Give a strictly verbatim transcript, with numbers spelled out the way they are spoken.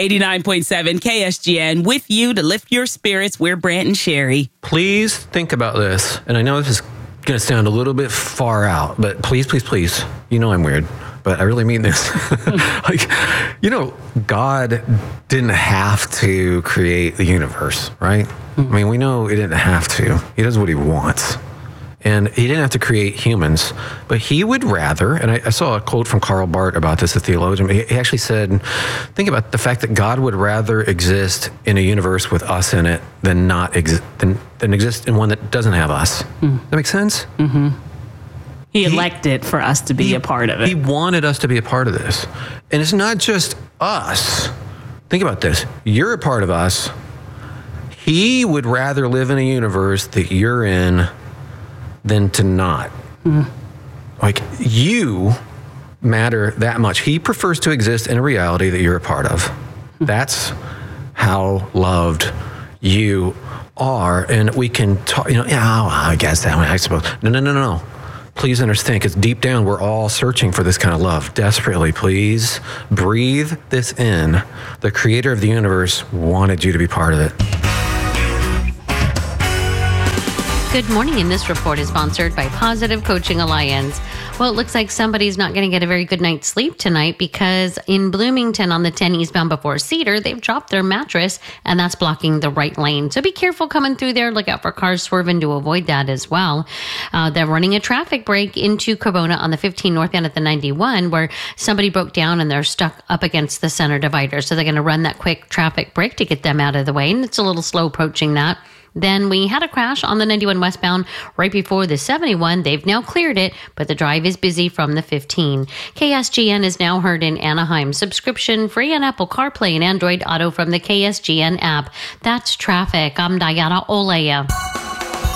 eighty-nine point seven K S G N with you to lift your spirits. We're Brant and Sherry. Please think about this. And I know this is going to sound a little bit far out, but please, please, please. You know I'm weird, but I really mean this. Like, you know, God didn't have to create the universe, right? Mm-hmm. I mean, we know he didn't have to. He does what he wants. And he didn't have to create humans, but he would rather, and I, I saw a quote from Karl Barth about this, a theologian. He, he actually said, think about the fact that God would rather exist in a universe with us in it than not exist, than, than exist in one that doesn't have us. Mm. That makes sense? Mm-hmm. He elected he, for us to be he, a part of it. He wanted us to be a part of this. And it's not just us. Think about this. You're a part of us. He would rather live in a universe that you're in than to not. Mm. Like, you matter that much. He prefers to exist in a reality that you're a part of. Mm. That's how loved you are. And we can talk, you know, yeah, well, I guess that one, I suppose. No, no, no, no. Please understand, because deep down, we're all searching for this kind of love. Desperately, please breathe this in. The creator of the universe wanted you to be part of it. Good morning, and this report is sponsored by Positive Coaching Alliance. Well, it looks like somebody's not going to get a very good night's sleep tonight because in Bloomington on the ten eastbound before Cedar, they've dropped their mattress, and that's blocking the right lane. So be careful coming through there. Look out for cars swerving to avoid that as well. Uh, they're running a traffic break into Corona on the fifteen northbound at the ninety-one, where somebody broke down and they're stuck up against the center divider. So they're going to run that quick traffic break to get them out of the way, and it's a little slow approaching that. Then we had a crash on the ninety-one westbound right before the seventy-one. They've now cleared it, but the drive is busy from the fifteen. K S G N is now heard in Anaheim. Subscription free on Apple CarPlay and Android Auto from the K S G N app. That's traffic. I'm Diana Olea.